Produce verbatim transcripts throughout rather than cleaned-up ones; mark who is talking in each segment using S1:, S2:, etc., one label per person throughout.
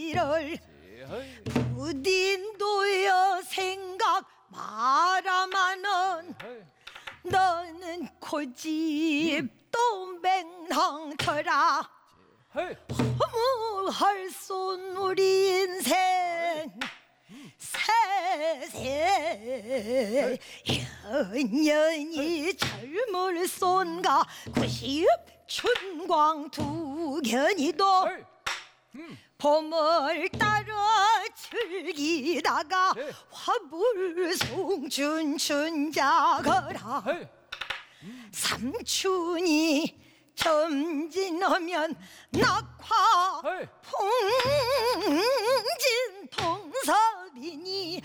S1: 자리를 부딘도여 생각 마라마는 너는 고집도 맹랑터라 허무할 손 우리 인생 세세 연연히 젊을 손가 구십 춘광 두견이도 봄을 따라 즐기다가 화불송춘 춘자거라 삼춘이 점진하면 낙화 풍진 통섭이니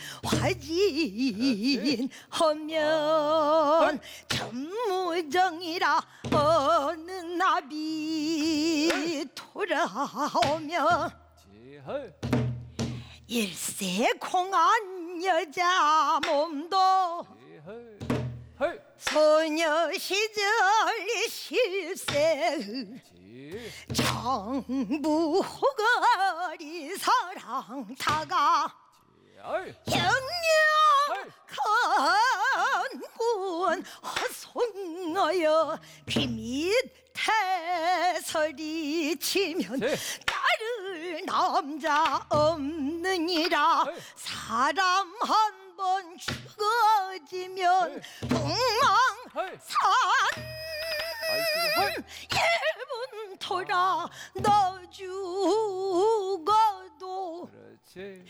S1: 화진하면 전무정이라 어느 나비 돌아오면 일세 공한 여자 몸도 소녀 시절 십세 정부 호거리 사랑타가 영영건군 허송하여 비밑 태설이 치면 따를 남자 없느니라 사람 한 번 죽어지면 동망산 일분 돌아 너 죽어도